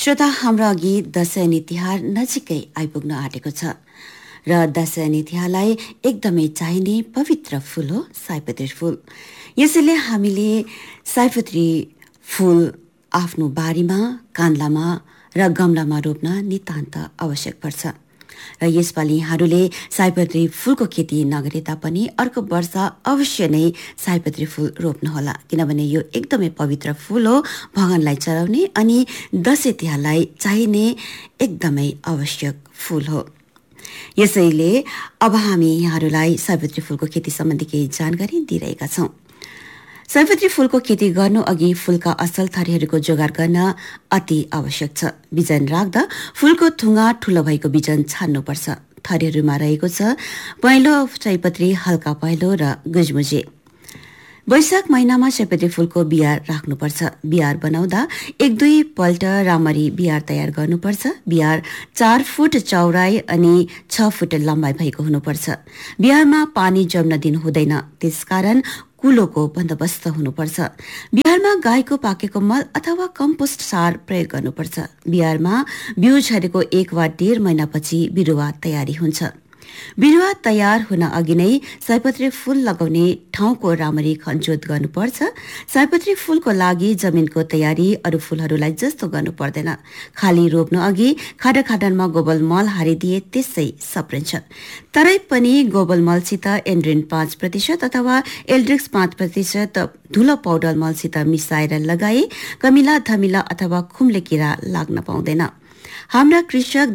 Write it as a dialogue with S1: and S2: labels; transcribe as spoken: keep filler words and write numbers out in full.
S1: श्रोता, हाम्रो अघि दशैनी तिहार नजिकै आइपुग्न आँटेको छ र दशैनी तिहारलाई एकदमै चाहिने पवित्र फूल हो सयपत्री फूल। यसैले हामीले सयपत्री फूल आफ्नो बारीमा, कान्लामा र गमलामा रोप्न नितान्त आवश्यक पर्छ। र यसपालि यहाँहरूले सयपत्री फूलको खेती नगरे तापनि अर्को वर्ष अवश्य नै सयपत्री फूल रोप्नुहोला, किनभने यो एकदमै पवित्र फूल हो, भगवानलाई चढाउने अनि दशैं तिहारलाई चाहिने एकदमै आवश्यक फूल हो। यसैले अब हामी यहाँहरूलाई सयपत्री फूलको खेती सम्बन्धी केही जानकारी दिइरहेका छौं। सयपत्री फूलको खेती गर्नु अघि फूलका असल थरीहरूको जोगाड गर्न अति आवश्यक छ। बिजन राख्दा फूलको थुङ्गा ठूलो भएको बिजन छान्नुपर्छ। थरीहरूमा रहेको छ पहेँलो सयपत्री, हल्का पहेँलो र गुजमुजे। वैशाख महिनामा सयपत्री फूलको बियार राख्नुपर्छ। बियार बनाउँदा एक दुई पल्ट राम्ररी बियार तयार गर्नुपर्छ। बियार चार फुट चौडाई अनि छ फुट लम्बाई भएको हुनुपर्छ। बियारमा पानी जम्न दिनु हुँदैन, त्यसकारण कुलोको बन्दोबस्त हुनुपर्छ। बिहारमा गाईको पाकेको मल अथवा कम्पोस्ट सार प्रयोग गर्नुपर्छ। बिहारमा बिउ झरेको एक वा डेढ महिनापछि बिरुवा तयारी हुन्छ। बिरुवा तयार हुन अघि नै सयपत्री फूल लगाउने ठाउँको राम्ररी खनजोत गर्नुपर्छ। सयपत्री फूलको लागि जमिनको तयारी अरू फूलहरूलाई जस्तो गर्नु पर्दैन। खाली रोप्नु अघि खाडा खाडानमा गोबर मल हारिदिए त्यसै सप्रिन्छ। तरै पनि गोबर मलसित एन्ड्रिन पाँच प्रतिशत अथवा एल्ड्रिक्स पाँच प्रतिशत धुलो पाउडर मलसित मिसाएर लगाए कमिला, धमिला अथवा खुम्ले किरा लाग्न पाउँदैन। हाम्रा कृषक